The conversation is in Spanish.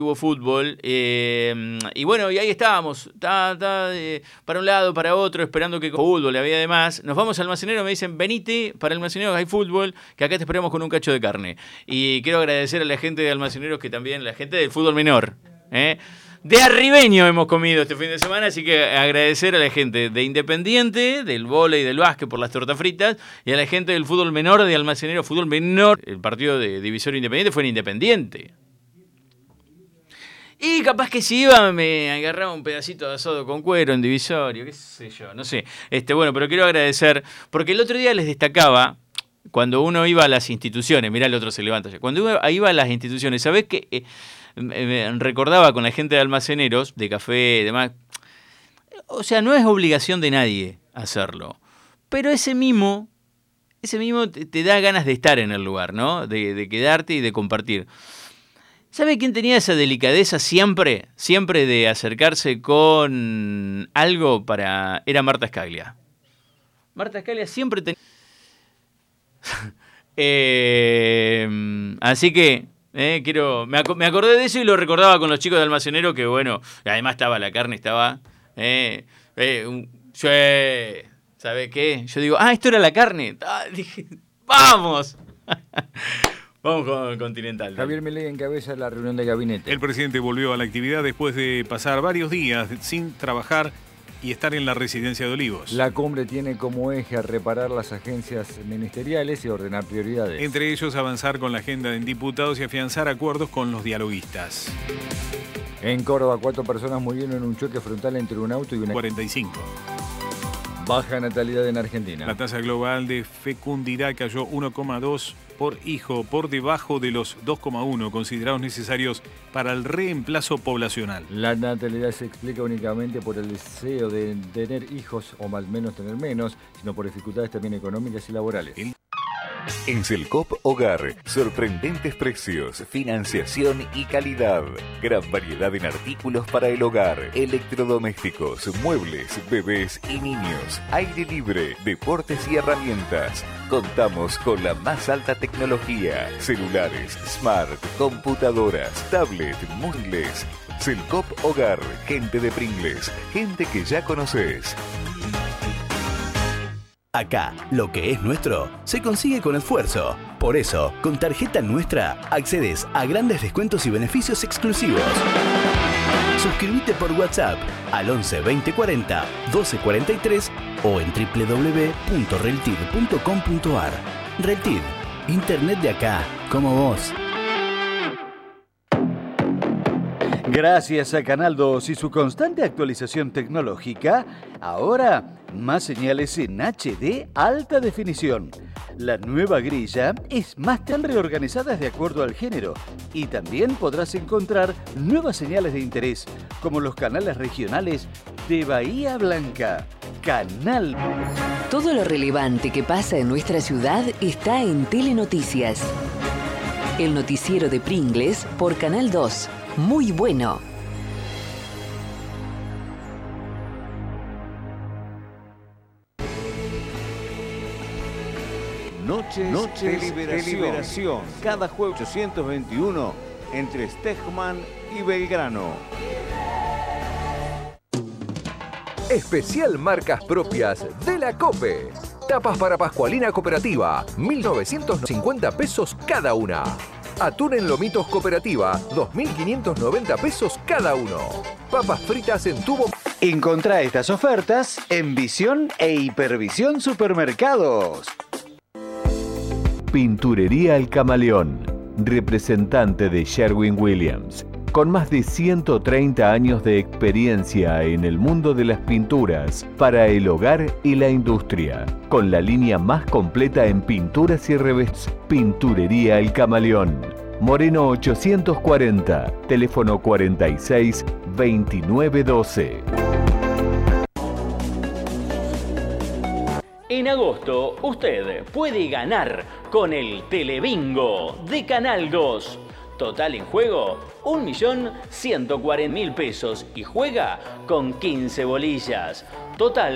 Hubo fútbol, y bueno, y ahí estábamos, para un lado, para otro, esperando que fútbol había además. Nos vamos al almacenero, me dicen, venite para el almacenero, hay fútbol, que acá te esperamos con un cacho de carne. Y quiero agradecer a la gente de almaceneros, que también, la gente del fútbol menor, de arribeño hemos comido este fin de semana, así que agradecer a la gente de Independiente, del vóley y del básquet por las tortas fritas, y a la gente del fútbol menor, de almacenero, fútbol menor. El partido de Divisorio Independiente fue en Independiente. Y capaz que si iba me agarraba un pedacito de asado con cuero en Divisorio, qué sé yo, no sé. Bueno, pero quiero agradecer, porque el otro día les destacaba, cuando uno iba a las instituciones, mirá, el otro se levanta ya, cuando uno iba a las instituciones, ¿sabés qué? Me recordaba con la gente de almaceneros, de café y demás, o sea, no es obligación de nadie hacerlo, pero ese mimo te da ganas de estar en el lugar, ¿no? De quedarte y de compartir. ¿Sabe quién tenía esa delicadeza siempre de acercarse con algo para...? Era Marta Scaglia. Marta Scaglia siempre tenía... así que me acordé de eso y lo recordaba con los chicos de almacenero, que bueno, además estaba la carne, estaba... ¿sabe qué? Yo digo, esto era la carne. Dije, ¡vamos! Vamos con Continental. Javier Milei encabeza la reunión de gabinete. El presidente volvió a la actividad después de pasar varios días sin trabajar y estar en la residencia de Olivos. La cumbre tiene como eje a reparar las agencias ministeriales y ordenar prioridades. Entre ellos, avanzar con la agenda en diputados y afianzar acuerdos con los dialoguistas. En Córdoba, 4 personas murieron en un choque frontal entre un auto y una... 45. Baja natalidad en Argentina. La tasa global de fecundidad cayó 1,2 por hijo, por debajo de los 2,1 considerados necesarios para el reemplazo poblacional. La natalidad se explica únicamente por el deseo de tener hijos, o al menos tener menos, sino por dificultades también económicas y laborales. En Selcop Hogar, sorprendentes precios, financiación y calidad. Gran variedad en artículos para el hogar, electrodomésticos, muebles, bebés y niños, aire libre, deportes y herramientas. Contamos con la más alta tecnología, celulares, smart, computadoras, tablet, móviles. Selcop Hogar, gente de Pringles, gente que ya conoces. Acá, lo que es nuestro, se consigue con esfuerzo. Por eso, con Tarjeta Nuestra, accedes a grandes descuentos y beneficios exclusivos. Suscríbete por WhatsApp al 11 20 40 12 43 o en www.reltid.com.ar. Reltid, internet de acá, como vos. Gracias a Canal 2 y su constante actualización tecnológica, ahora más señales en HD alta definición. La nueva grilla es más tan reorganizadas de acuerdo al género y también podrás encontrar nuevas señales de interés, como los canales regionales de Bahía Blanca. Canal. Todo lo relevante que pasa en nuestra ciudad está en Telenoticias. El noticiero de Pringles por Canal 2. Muy bueno. Noches de liberación. Cada jueves 821 entre Stegman y Belgrano. Especial marcas propias de la COPE. Tapas para Pascualina Cooperativa, 1.950 pesos cada una. Atún en lomitos Cooperativa, 2.590 pesos cada uno. Papas fritas en tubo. Encontrá estas ofertas en Visión e Hipervisión Supermercados. Pinturería El Camaleón, representante de Sherwin-Williams, con más de 130 años de experiencia en el mundo de las pinturas para el hogar y la industria, con la línea más completa en pinturas y revestes. Pinturería El Camaleón, Moreno 840, teléfono 46 29 12. En agosto, usted puede ganar con el Telebingo de Canal 2. Total en juego, 1.140.000 pesos y juega con 15 bolillas. Total